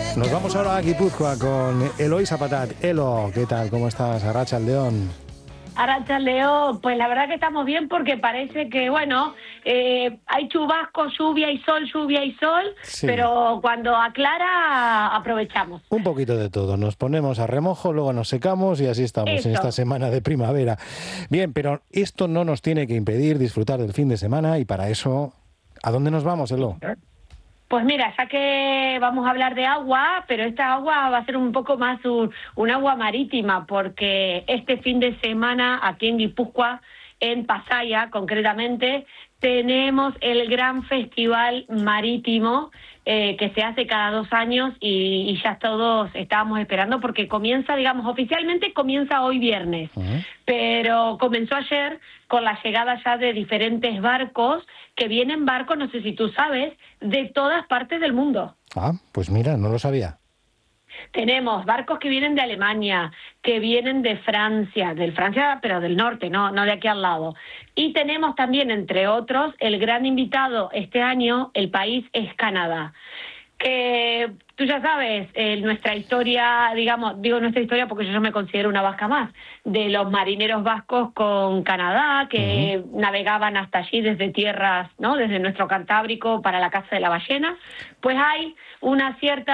Nos vamos ahora a Guipúzcoa con Eloísa Patat. Elo, ¿qué tal? ¿Cómo estás? Arratsaldeon. Arratsaldeon, pues la verdad que estamos bien porque parece que, bueno, hay chubascos, lluvia y sol, Sí. pero cuando aclara aprovechamos. Un poquito de todo. Nos ponemos a remojo, luego nos secamos y así estamos en esta Eso. semana de primavera. Bien, pero esto no nos tiene que impedir disfrutar del fin de semana y para eso, ¿a dónde nos vamos, Elo? Pues mira, ya que vamos a hablar de agua, pero esta agua va a ser un poco más un agua marítima, porque este fin de semana aquí en Guipúzcoa, en Pasaia concretamente, tenemos el gran festival marítimo que se hace cada 2 años y ya todos estábamos esperando porque comienza, digamos, oficialmente comienza hoy viernes, pero comenzó ayer con la llegada ya de diferentes barcos, que vienen barcos, no sé si tú sabes, de todas partes del mundo. Ah, pues mira, no lo sabía. Tenemos barcos que vienen de Alemania, que vienen de Francia pero del norte, no de aquí al lado. Y tenemos también, entre otros, el gran invitado este año, el país es Canadá. Que tú ya sabes, nuestra historia, digo nuestra historia porque yo me considero una vasca más, de los marineros vascos con Canadá, que navegaban hasta allí desde tierras, ¿no? Desde nuestro Cantábrico para la caza de la ballena. Pues hay una cierta